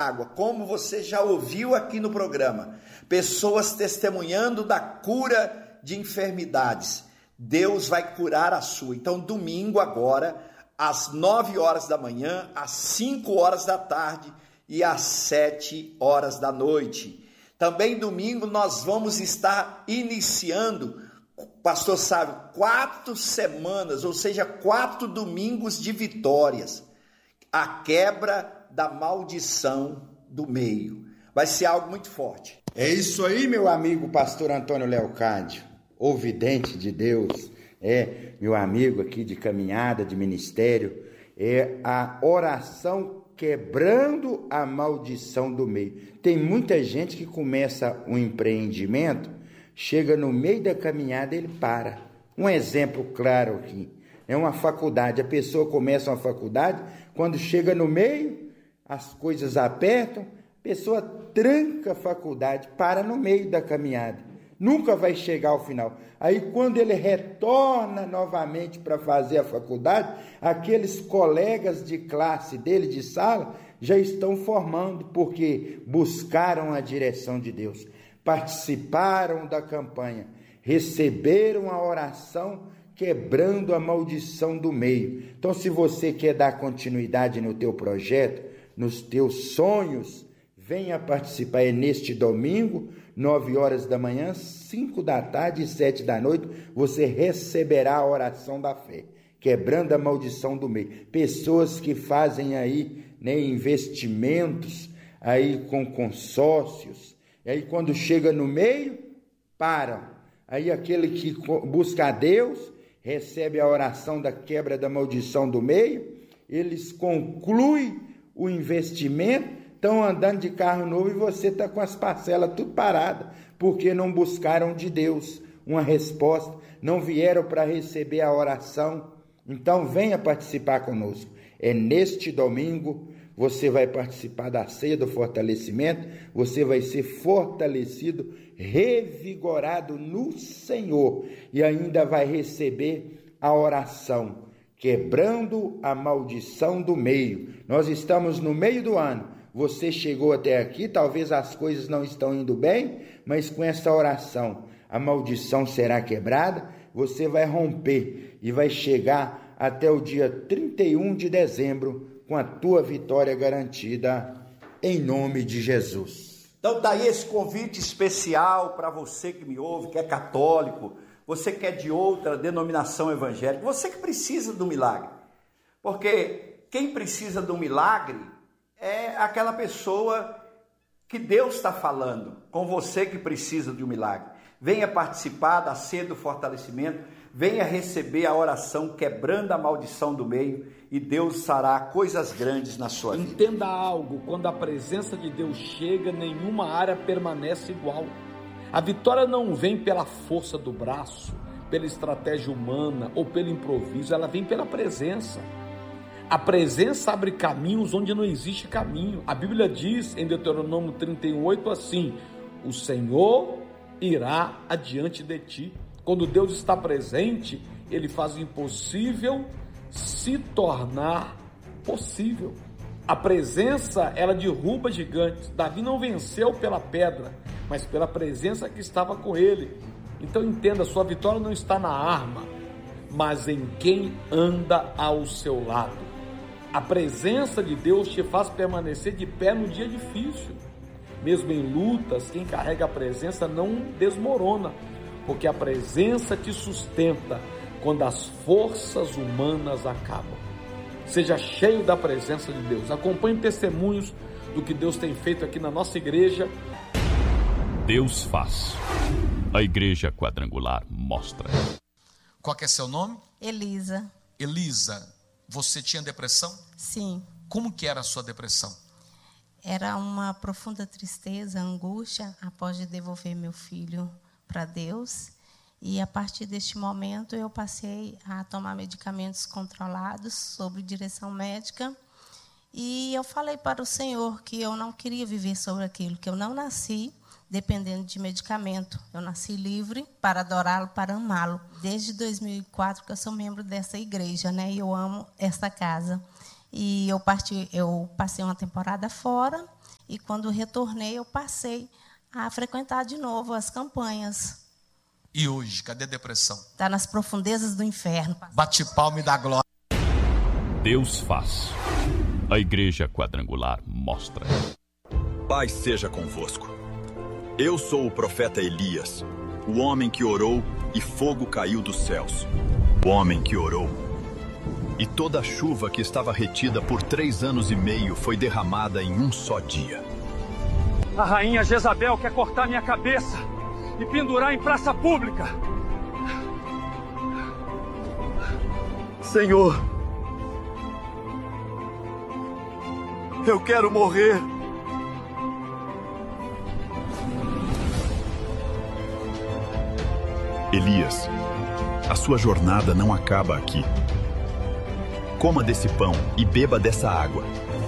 água, como você já ouviu aqui no programa, pessoas testemunhando da cura de enfermidades. Deus vai curar a sua. Então, domingo agora, às 9 horas da manhã, às 5 horas da tarde e às 7 horas da noite. Também domingo nós vamos estar iniciando, pastor Sávio, 4 semanas, ou seja, 4 domingos de vitórias. A quebra da maldição do meio. Vai ser algo muito forte. É isso aí, meu amigo pastor Antônio Leocádio, ouvidente de Deus, meu amigo aqui de caminhada, de ministério, a oração quebrando a maldição do meio. Tem muita gente que começa um empreendimento, chega no meio da caminhada e ele para. Um exemplo claro aqui, é uma faculdade, a pessoa começa uma faculdade, quando chega no meio, as coisas apertam, a pessoa tranca a faculdade, para no meio da caminhada, nunca vai chegar ao final. Aí quando ele retorna novamente para fazer a faculdade, aqueles colegas de classe dele, de sala, já estão formando, porque buscaram a direção de Deus, participaram da campanha, receberam a oração, quebrando a maldição do meio. Então, se você quer dar continuidade no teu projeto, nos teus sonhos, venha participar. É neste domingo, 9 horas da manhã, 5 da tarde e 7 da noite, você receberá a oração da fé, quebrando a maldição do meio. Pessoas que fazem aí, investimentos aí com consórcios, e aí quando chega no meio, param. Aí aquele que busca a Deus, recebe a oração da quebra da maldição do meio, eles concluem o investimento, estão andando de carro novo e você está com as parcelas tudo paradas, porque não buscaram de Deus uma resposta, não vieram para receber a oração. Então venha participar conosco. É neste domingo, você vai participar da ceia do fortalecimento, você vai ser fortalecido, revigorado no Senhor e ainda vai receber a oração, quebrando a maldição do meio. Nós estamos no meio do ano, você chegou até aqui, talvez as coisas não estão indo bem, mas com essa oração a maldição será quebrada, você vai romper e vai chegar até o dia 31 de dezembro com a tua vitória garantida, em nome de Jesus. Então está aí esse convite especial para você que me ouve, que é católico, você que é de outra denominação evangélica, você que precisa do milagre. Porque quem precisa do milagre é aquela pessoa que Deus está falando, com você que precisa de um milagre. Venha participar da ceia do fortalecimento, venha receber a oração quebrando a maldição do meio e Deus fará coisas grandes na sua vida. Entenda algo, quando a presença de Deus chega, nenhuma área permanece igual. A vitória não vem pela força do braço, pela estratégia humana ou pelo improviso, ela vem pela presença. A presença abre caminhos onde não existe caminho. A Bíblia diz em Deuteronômio 31:8 assim: o Senhor irá adiante de ti. Quando Deus está presente, Ele faz o impossível se tornar possível. A presença, ela derruba gigantes. Davi não venceu pela pedra, mas pela presença que estava com ele. Então entenda, sua vitória não está na arma, mas em quem anda ao seu lado. A presença de Deus te faz permanecer de pé no dia difícil. Mesmo em lutas, quem carrega a presença não desmorona, porque a presença te sustenta quando as forças humanas acabam. Seja cheio da presença de Deus. Acompanhe testemunhos do que Deus tem feito aqui na nossa igreja. Deus faz. A Igreja Quadrangular mostra. Qual que é seu nome? Elisa. Elisa, você tinha depressão? Sim. Como que era a sua depressão? Era uma profunda tristeza, angústia, após de devolver meu filho para Deus. E a partir deste momento eu passei a tomar medicamentos controlados sob direção médica. E eu falei para o Senhor que eu não queria viver sobre aquilo, que eu não nasci dependendo de medicamento. Eu nasci livre para adorá-lo, para amá-lo. Desde 2004 que eu sou membro dessa igreja, né? E eu amo essa casa. E eu passei uma temporada fora E quando retornei, eu passei a frequentar de novo as campanhas. E hoje, cadê a depressão? Está nas profundezas do inferno. Bate palma e dá glória. Deus faz. A Igreja Quadrangular mostra. Paz seja convosco. Eu sou o profeta Elias, o homem que orou e fogo caiu dos céus. O homem que orou. E toda a chuva que estava retida por 3 anos e meio foi derramada em um só dia. A rainha Jezabel quer cortar minha cabeça e pendurar em praça pública. Senhor, eu quero morrer. Elias, a sua jornada não acaba aqui. Coma desse pão e beba dessa água.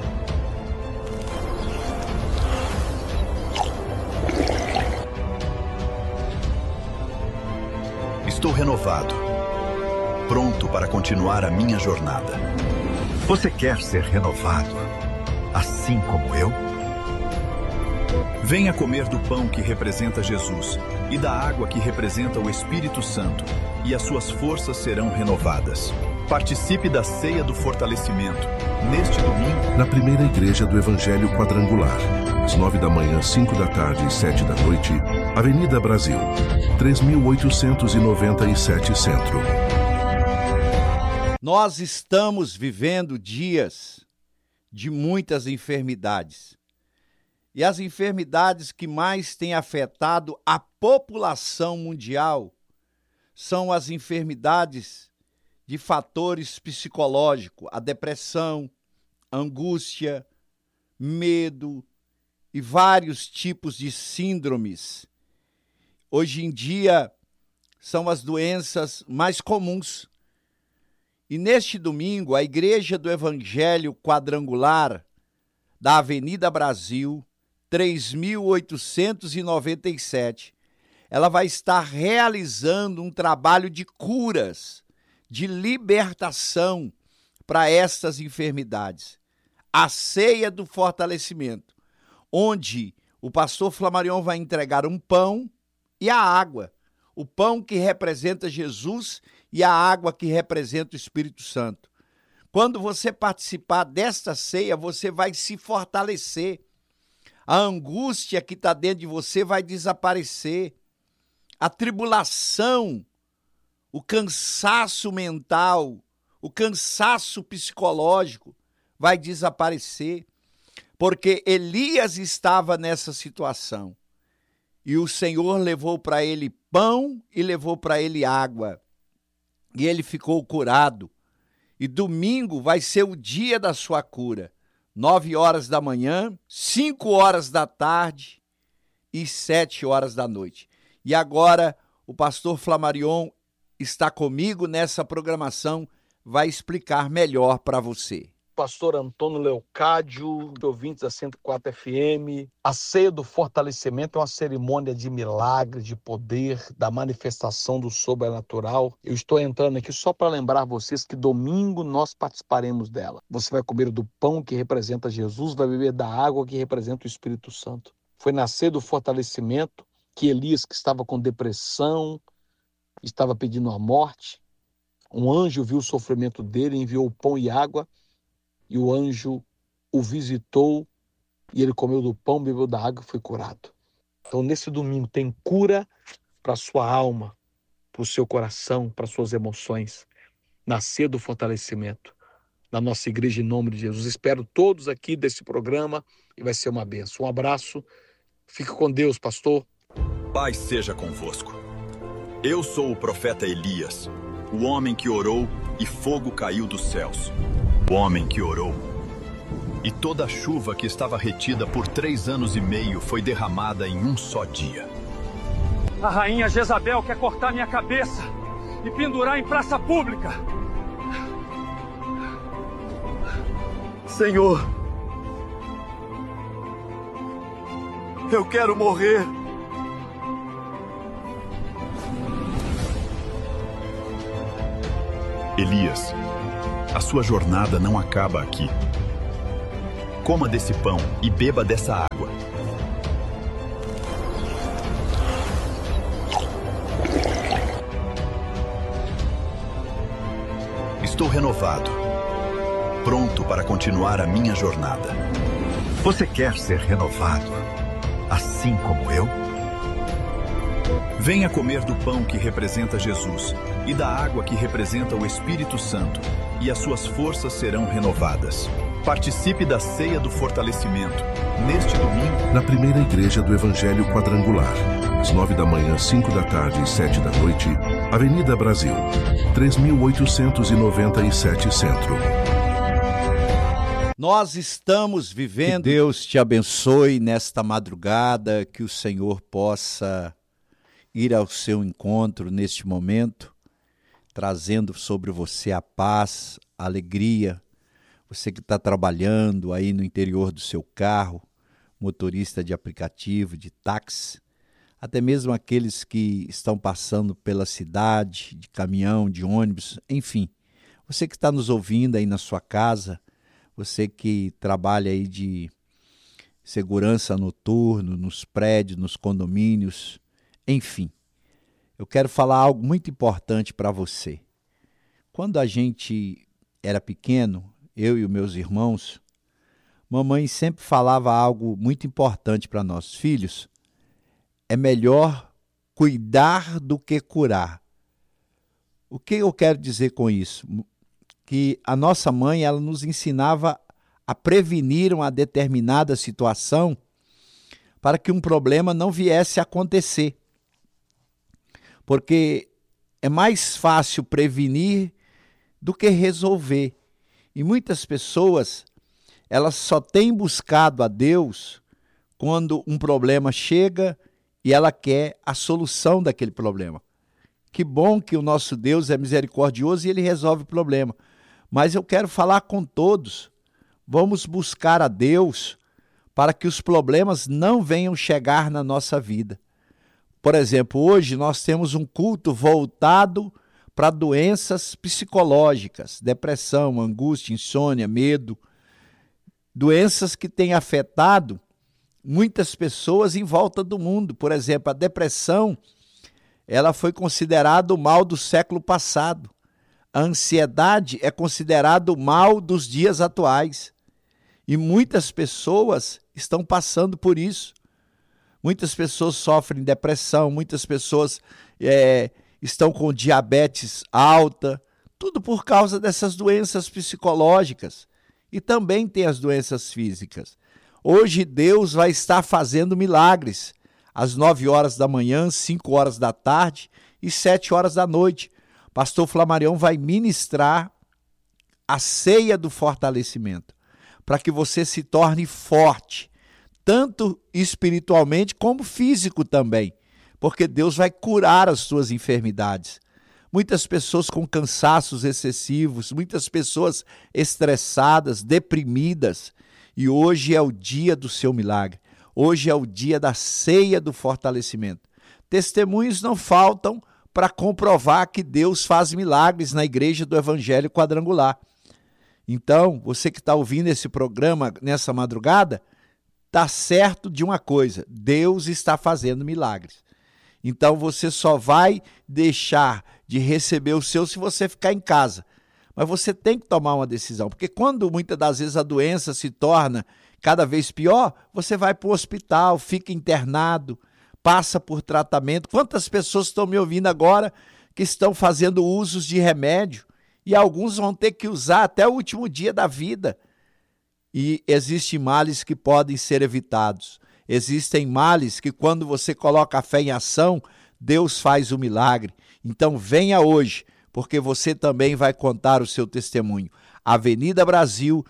Estou renovado, pronto para continuar a minha jornada. Você quer ser renovado, assim como eu? Venha comer do pão que representa Jesus e da água que representa o Espírito Santo, e as suas forças serão renovadas. Participe da ceia do fortalecimento, neste domingo, na primeira igreja do Evangelho Quadrangular, às 9 da manhã, 5 da tarde e 7 da noite, Avenida Brasil, 3897 Centro. Nós estamos vivendo dias de muitas enfermidades. E as enfermidades que mais têm afetado a população mundial são as enfermidades de fatores psicológicos, a depressão, a angústia, medo e vários tipos de síndromes. Hoje em dia, são as doenças mais comuns. E neste domingo, a Igreja do Evangelho Quadrangular da Avenida Brasil, 3897, ela vai estar realizando um trabalho de curas, de libertação para estas enfermidades. A ceia do fortalecimento, onde o pastor Flamarion vai entregar um pão e a água. O pão que representa Jesus e a água que representa o Espírito Santo. Quando você participar desta ceia, você vai se fortalecer. A angústia que está dentro de você vai desaparecer. A tribulação, o cansaço mental, o cansaço psicológico vai desaparecer, porque Elias estava nessa situação e o Senhor levou para ele pão e levou para ele água e ele ficou curado. E domingo vai ser o dia da sua cura, 9 horas da manhã, 5 horas da tarde e 7 horas da noite. E agora o pastor Flamarion está comigo nessa programação, vai explicar melhor para você. Pastor Antônio Leocádio, ouvintes da 104 FM. A ceia do fortalecimento é uma cerimônia de milagre, de poder, da manifestação do sobrenatural. Eu estou entrando aqui só para lembrar vocês que domingo nós participaremos dela. Você vai comer do pão que representa Jesus, vai beber da água que representa o Espírito Santo. Foi na ceia do fortalecimento que Elias, que estava com depressão, estava pedindo a morte, um anjo viu o sofrimento dele, enviou pão e água, e o anjo o visitou, e ele comeu do pão, bebeu da água e foi curado. Então, nesse domingo, tem cura para a sua alma, para o seu coração, para as suas emoções. Na ceia do fortalecimento, na nossa igreja, em nome de Jesus. Espero todos aqui desse programa e vai ser uma bênção. Um abraço, fique com Deus, pastor. Paz seja convosco. Eu sou o profeta Elias, o homem que orou e fogo caiu dos céus. O homem que orou. E toda a chuva que estava retida por 3 anos e meio foi derramada em um só dia. A rainha Jezabel quer cortar minha cabeça e pendurar em praça pública. Senhor, eu quero morrer. Elias, a sua jornada não acaba aqui. Coma desse pão e beba dessa água. Estou renovado, pronto para continuar a minha jornada. Você quer ser renovado, assim como eu? Venha comer do pão que representa Jesus e da água que representa o Espírito Santo, e as suas forças serão renovadas. Participe da ceia do fortalecimento, neste domingo, na primeira igreja do Evangelho Quadrangular, às 9 da manhã, 5 da tarde e 7 da noite, Avenida Brasil, 3897 Centro. Nós estamos vivendo. Que Deus te abençoe nesta madrugada, que o Senhor possa ir ao seu encontro neste momento, trazendo sobre você a paz, a alegria. Você que está trabalhando aí no interior do seu carro, motorista de aplicativo, de táxi, até mesmo aqueles que estão passando pela cidade, de caminhão, de ônibus, enfim. Você que está nos ouvindo aí na sua casa, você que trabalha aí de segurança noturno, nos prédios, nos condomínios, enfim. Eu quero falar algo muito importante para você. Quando a gente era pequeno, eu e os meus irmãos, mamãe sempre falava algo muito importante para nossos filhos: é melhor cuidar do que curar. O que eu quero dizer com isso? Que a nossa mãe, ela nos ensinava a prevenir uma determinada situação para que um problema não viesse a acontecer. Porque é mais fácil prevenir do que resolver. E muitas pessoas, elas só têm buscado a Deus quando um problema chega e ela quer a solução daquele problema. Que bom que o nosso Deus é misericordioso e Ele resolve o problema. Mas eu quero falar com todos, vamos buscar a Deus para que os problemas não venham chegar na nossa vida. Por exemplo, hoje nós temos um culto voltado para doenças psicológicas, depressão, angústia, insônia, medo, doenças que têm afetado muitas pessoas em volta do mundo. Por exemplo, a depressão, ela foi considerada o mal do século passado. A ansiedade é considerada o mal dos dias atuais. E muitas pessoas estão passando por isso. Muitas pessoas sofrem depressão, muitas pessoas estão com diabetes alta, tudo por causa dessas doenças psicológicas. E também tem as doenças físicas. Hoje Deus vai estar fazendo milagres, às 9 horas da manhã, 5 horas da tarde e 7 horas da noite. Pastor Flamarião vai ministrar a ceia do fortalecimento, para que você se torne forte, tanto espiritualmente como físico também, porque Deus vai curar as suas enfermidades. Muitas pessoas com cansaços excessivos, muitas pessoas estressadas, deprimidas, e hoje é o dia do seu milagre. Hoje é o dia da ceia do fortalecimento. Testemunhos não faltam para comprovar que Deus faz milagres na igreja do Evangelho Quadrangular. Então, você que está ouvindo esse programa nessa madrugada, está certo de uma coisa: Deus está fazendo milagres. Então você só vai deixar de receber o seu se você ficar em casa. Mas você tem que tomar uma decisão, porque quando muitas das vezes a doença se torna cada vez pior, você vai para o hospital, fica internado, passa por tratamento. Quantas pessoas estão me ouvindo agora que estão fazendo usos de remédio e alguns vão ter que usar até o último dia da vida? E existem males que podem ser evitados. Existem males que, quando você coloca a fé em ação, Deus faz o milagre. Então venha hoje, porque você também vai contar o seu testemunho. Avenida Brasil,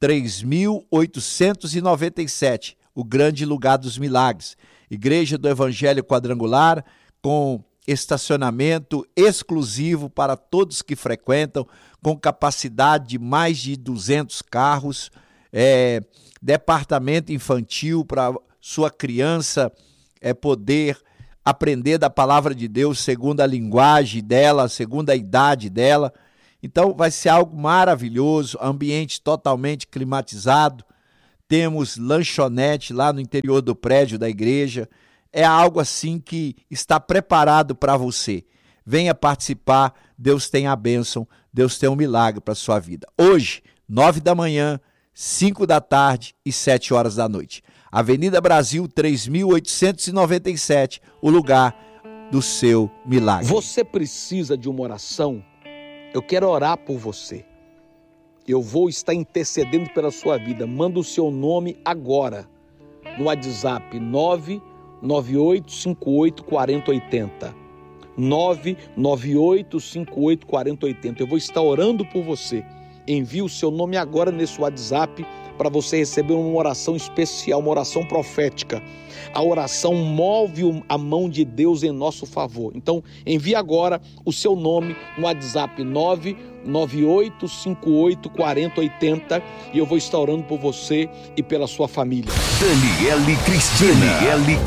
3897, o grande lugar dos milagres. Igreja do Evangelho Quadrangular, com estacionamento exclusivo para todos que frequentam, com capacidade de mais de 200 carros, departamento infantil para sua criança poder aprender da palavra de Deus segundo a linguagem dela, segundo a idade dela. Então vai ser algo maravilhoso, ambiente totalmente climatizado, temos lanchonete lá no interior do prédio da igreja. É algo assim que está preparado para você. Venha participar, Deus tem a bênção, Deus tem um milagre para a sua vida. Hoje, 9 da manhã, 5 da tarde e 7 horas da noite. Avenida Brasil 3897, o lugar do seu milagre. Você precisa de uma oração? Eu quero orar por você. Eu vou estar intercedendo pela sua vida. Manda o seu nome agora no WhatsApp 998584080. 998584080. Eu vou estar orando por você. Envie o seu nome agora nesse WhatsApp para você receber uma oração especial, uma oração profética. A oração move a mão de Deus em nosso favor. Então, envie agora o seu nome no WhatsApp 998584080 e eu vou estar orando por você e pela sua família. Daniele Cristina.